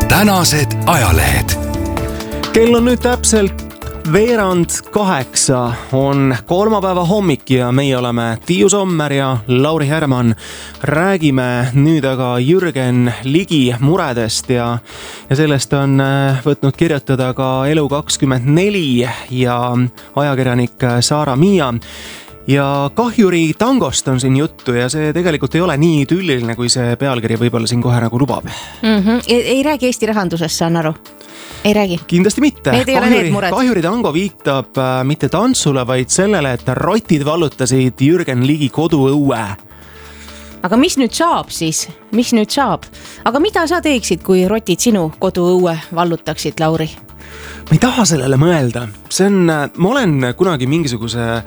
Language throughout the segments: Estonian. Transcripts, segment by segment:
tänased ajalehed. Kell on nüüd täpselt 7:08, on kolmapäeva hommik ja meie oleme Tiiu Sommer ja Lauri Herman. Räägime nüüd aga Jürgen Ligi muredest ja sellest on võtnud kirjutada ka Elu24 ja ajakirjanik Saara Miia. Ja kahjuri tangost on siin juttu ja see tegelikult ei ole nii tülliline, kui see pealkiri võib-olla siin kohe nagu lubab. Ei räägi Eesti rahandusest, saan aru? Ei räägi? Kindlasti mitte. Kahjuri tango viitab mitte tantsule, vaid sellele, et rotid vallutasid Jürgen Ligi koduõue. Aga mis nüüd saab siis? Mis nüüd saab? Aga mida sa teeksid, kui rotid sinu koduõue vallutaksid, Lauri? Ma ei taha sellele mõelda. Ma olen kunagi mingisuguse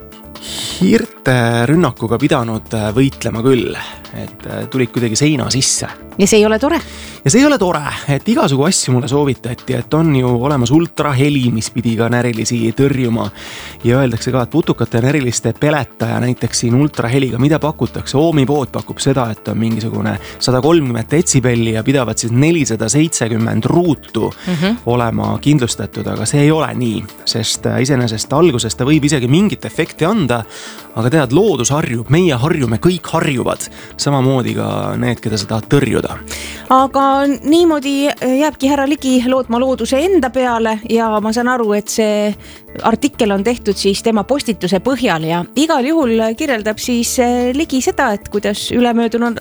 hiirte rünnakuga pidanud võitlema küll, et tulid kuidagi seina sisse. Ja see ei ole tore? Ja see ei ole tore, et igasugu asju mulle soovitati, et on ju olemas ultraheli, mis pidi ka närilisi tõrjuma. Ja öeldakse ka, et putukate näriliste peletaja näiteks siin ultraheliga, mida pakutakse? Oomi pood pakub seda, et on mingisugune 130 detsibelli ja pidavad siis 470 ruutu olema kindlustatud, aga see ei ole nii, sest iseenesest algusest ta võib isegi mingit efekti anda, aga tead, loodus harjub, meie harjume, kõik harjuvad, samamoodi ka need, keda sa tahad tõrjuda. Aga niimoodi jääbki härra Ligi lootma looduse enda peale ja ma saan aru, et see artikkel on tehtud siis tema postituse põhjal ja igal juhul kirjeldab siis Ligi seda, et kuidas ülemöödunud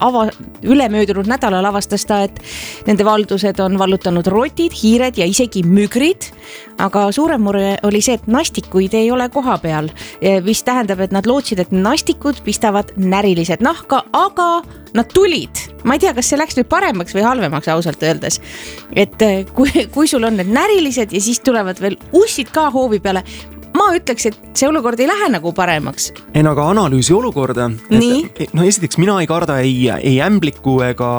nädalal avastas ta, et nende valdused on vallutanud rotid, hiired ja isegi mügrid, aga suurem mure oli see, et nastikuid ei ole koha peal, mis tähendab, et nad lootsid, et nastikud pistavad närilised nahka, aga nad tulid. Ma ei tea, kas see läks nüüd paremaks või halvemaks ausalt öeldes. Et kui sul on need närilised ja siis tulevad veel ussid ka hoovi peale, ma ütleks, et see olukord ei lähe nagu paremaks. Aga analüüsi olukorda. No esiteks mina ei karda ei ämbliku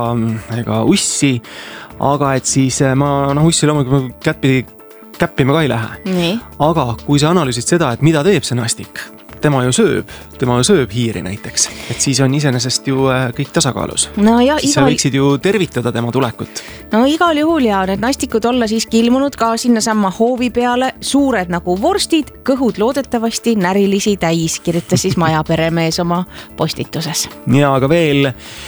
ega ussi, aga et siis ma ussi loomulikult käppima ka ei lähe. Nii. Aga kui sa analüüsid seda, et mida teeb see nastik, tema ju sööb hiiri näiteks, et siis on iseenesest ju kõik tasakaalus. No ja siis sa võiksid ju tervitada tema tulekut. No igal juhul ja need nastikud olla siis ilmunud ka sinna samma hoovi peale, suured nagu vorstid, kõhud loodetavasti närilisi täis, kirjutas siis majaperemees oma postituses. Ja aga veel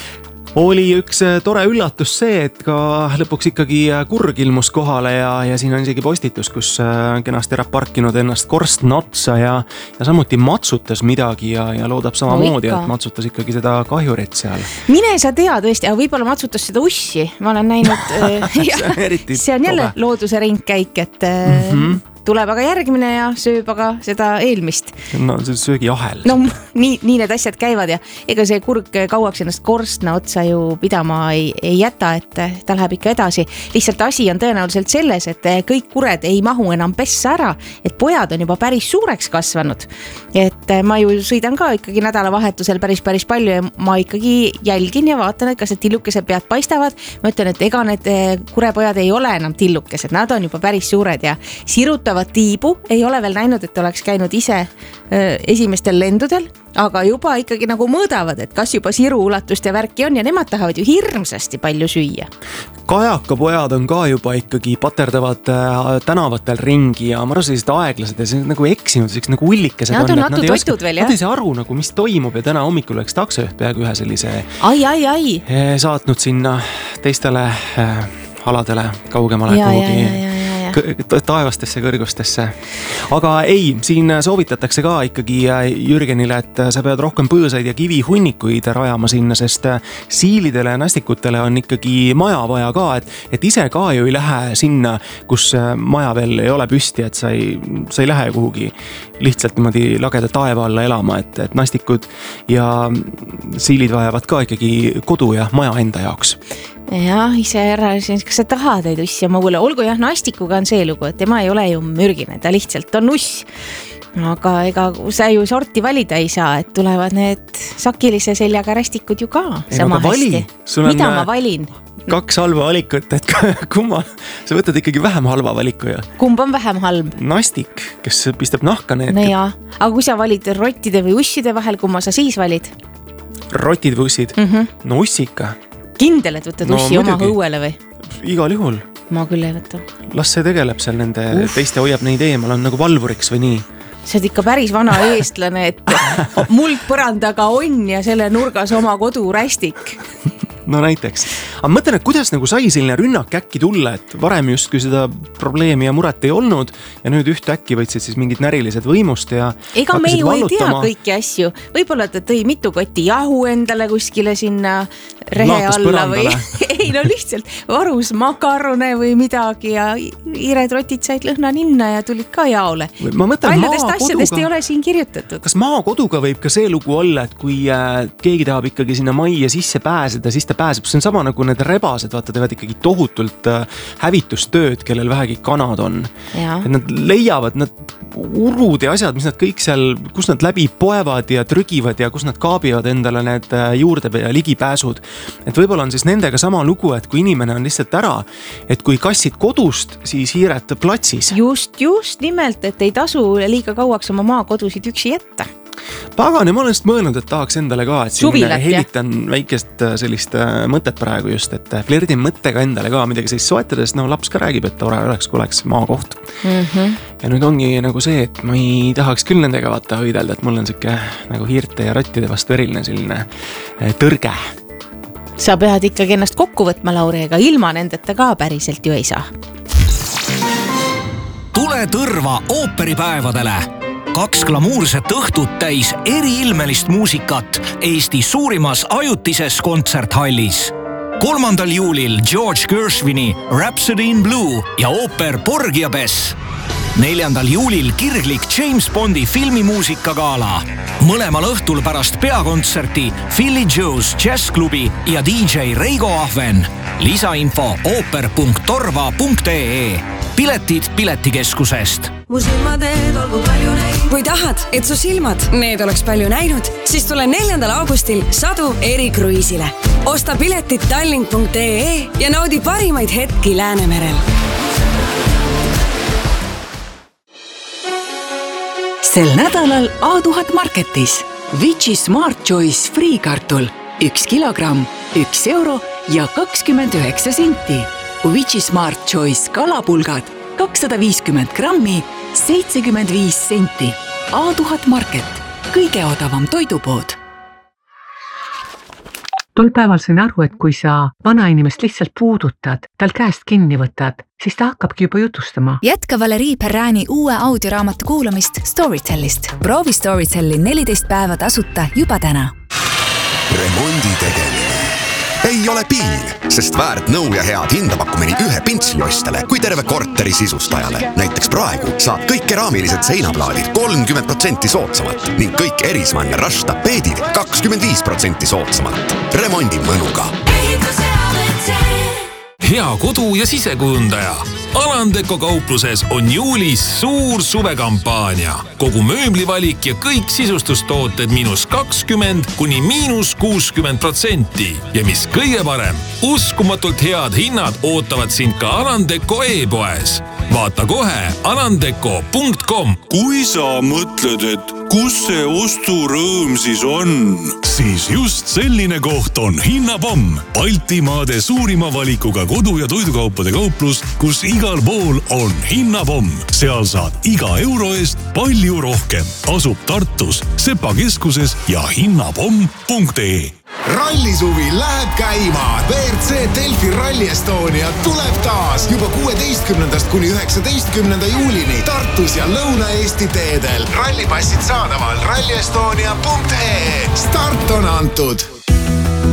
oli üks tore üllatus see, et ka lõpuks ikkagi kurg ilmus kohale ja siin on isegi postitus, kus kenasti ära parkinud ennast korstna otsa ja samuti matsutas midagi ja loodab samamoodi, et matsutas ikkagi seda kahjurit seal. Mine sa tea tõesti, aga võib-olla matsutas seda ussi. Ma olen näinud, see on jälle looduse ringkäik, et tuleb aga järgmine ja sööb aga seda eelmist. No see söögiahel. No nii need asjad käivad ja ega see kurg kauaks ennast korstna otsa ju pidama ei jäta, et ta läheb ikka edasi. Lihtsalt asi on tõenäoliselt selles, et kõik kured ei mahu enam pessa ära, et pojad on juba päris suureks kasvanud. Et ma ju sõidan ka ikkagi nädalavahetusel päris palju ja ma ikkagi jälgin ja vaatan, et kas need tillukesed pead paistavad. Ma ütlen, et ega need kurepojad ei ole enam tillukesed, nad on juba päris suured ja sirutavad tiibu, ei ole veel näinud, et oleks käinud ise esimestel lendudel, aga juba ikkagi nagu mõõdavad, et kas juba siru ulatust ja värki on ja nemad tahavad ju hirmsasti palju süüa. Kajakapojad on ka juba ikkagi paterdavad tänavatel ringi ja ma arvan sellised aeglased ja see nagu eksinud, sellised nagu ullikesed on. Nad ei saa aru, nagu, mis toimub ja täna hommikul läks taksojuht peaaegu ühe sellise saatnud sinna teistele aladele kaugemale kuhugi taevastesse kõrgustesse. Aga ei, siin soovitatakse ka ikkagi Jürgenile, et sa pead rohkem põõsaid ja kivihunnikuid rajama sinna, sest siilidele ja nastikutele on ikkagi maja vaja ka, et ise ka ju ei lähe sinna, kus maja veel ei ole püsti, et sa ei lähe kuhugi lihtsalt niimoodi lageda taeva alla elama, et nastikud ja siilid vajavad ka ikkagi kodu ja maja enda jaoks. Ja ise ära, kas sa tahad neid ussi oma mulle, olgu jah, nastikuga on see lugu, et tema ei ole ju mürgine, ta lihtsalt on uss. Aga ega sa ju sorti valida ei saa, et tulevad need sakilise seljaga rästikud ju ka sama hästi. Mida ma valin? 2 halva valikut, et kumma, sa võtad ikkagi vähem halva valiku ja. Kumb on vähem halb? Nastik, kes pistab nahka need. No jaa, aga kui sa valid rottide või usside vahel, kumma sa siis valid? Rotid või ussid? No ussika. Kindel, et võtad ussi oma õuele või? igal juhul. Ma küll ei võta. Las see tegeleb seal nende teiste, hoiab neid eemal, on nagu valvuriks või nii. See on ikka päris vana eestlane, et muld põrandaga on ja selle nurgas oma kodurästik. No näiteks. Aga mõtlen, et kuidas nagu sai selline rünnak äkki tulla, et varem justkui seda probleemi ja muret ei olnud ja nüüd ühtäkki võtsid siis mingid närilised võimust ja ega me ju ei tea kõiki asju. Võib-olla ta tõi mitu kotti jahu endale kuskile sinna rehe alla või ei no lihtsalt varus makarone või midagi ja hiiretrotid said lõhna ninna ja tulid ka jaole. Paljudest asjadest ei ole siin kirjutatud. Kas maakoduga võib ka see lugu olla, et kui keegi tahab ikkagi sinna majja sisse pääseda, siis ta pääseb, see on sama nagu need rebased, vaata, teevad ikkagi tohutult hävitustööd, kellel vähegi kanad on. Et nad leiavad, nad urud ja asjad, mis nad kõik seal, kus nad läbi poevad ja trügivad ja kus nad kaabivad endale need juurde ja ligipääsud. Et võib-olla on siis nendega sama lugu, et kui inimene on lihtsalt ära, et kui kassid kodust, siis hiired platsis. Just nimelt, et ei tasu liiga kauaks oma maakodusid üksi jätta. Pagan, ja ma olen just mõelnud, et tahaks endale ka, et siin helitan väikest sellist mõtet praegu just, et flerdin mõttega endale ka midagi sellist soetades, no laps ka räägib, et tore oleks, kui oleks maakoht. Ja nüüd ongi nagu see, et ma ei tahaks küll nendega vaata hõidelda, et mul on siuke nagu hiirte ja rottide vastu eriline selline tõrge. Sa pead ikkagi ennast kokku võtma, Lauri, ega ilma nendeta ka päriselt ju ei saa. Tule Tõrva ooperipäevadele! 2 glamuurset õhtut täis eriilmelist muusikat Eesti suurimas ajutises kontserthallis. 3. juulil George Gershwini Rhapsody in Blue ja ooper Porgy ja Bess. 4. juulil kirglik James Bondi filmimuusikagala. Mõlemal õhtul pärast peakontserti Philly Joe's Jazzklubi ja DJ Reigo Ahven. Lisainfo ooper.torva.ee. Piletid Piletikeskusest. Mu silmateed olgu palju näinud. Kui tahad, et su silmad need oleks palju näinud, siis tule 4. augustil Sadu erikruiisile. Osta piletid tallink.ee ja naudi parimaid hetki Läänemerel. Sel nädalal A1000 Marketis Vici Smart Choice friikartul 1 kilogramm, 1 euro ja 29 senti. Vici Smart Choice kalapulgad 250 grammi, 75 senti. A1000 Market, kõige odavam toidupood. Tol päeval sain aru, et kui sa vanainimest lihtsalt puudutad, tal käest kinni võtad, siis ta hakkabki juba jutustama. Jätka Valerii Perrani uue audioraamatu kuulamist Storytellist. Proovi Storytelli 14 päeva tasuta juba täna. Remondi tegemine ei ole piin, sest väärt nõu ja head hindapakkumini ühe pintsliostele kui terve korteri sisustajale. Näiteks praegu saab kõik keraamilised seinaplaadid 30% soodsamalt ning kõik Erismann ja Rush tapeedid 25% soodsamalt. Remondi mõnuga. Hea kodu- ja sisekujundaja. Alandeko kaupluses on juulis suur suvekampaania. Kogu mööblivalik ja kõik sisustustooted -20 kuni -60%. Ja mis kõige parem, uskumatult head hinnad ootavad sind ka Alandeko e-poes. Vaata kohe alandeko.com. Kui sa mõtled, et kus see osturõõm siis on? Siis just selline koht on Hinnapomm. Baltimaade suurima valikuga kodu- ja toidukaupade kauplus, kus igal pool on Hinnapomm. Seal saad iga euro eest palju rohkem. Asub Tartus, Sepa keskuses ja hinnapomm.ee. Rallisuvi läheb käima. WRC Delfi Rally Estonia tuleb taas juba 16. kuni 19. juulini Tartus ja Lõuna-Eesti teedel. Rallipassid saadaval rallyestonia.ee. Start on antud.